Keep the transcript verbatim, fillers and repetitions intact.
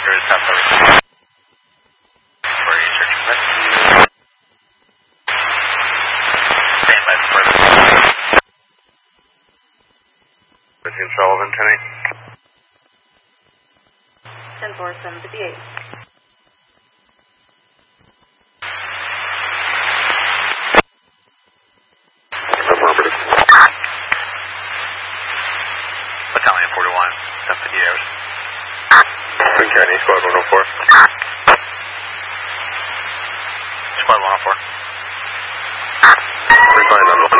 Roger, South Florida. For a search and rescue. Stand by for the Between Sullivan, ten eight. ten four seven fifty-eight. Affirmative. Battalion forty-one, seven fifty-eight. Queen County, Squad one oh four. Squad one oh four. We're fine on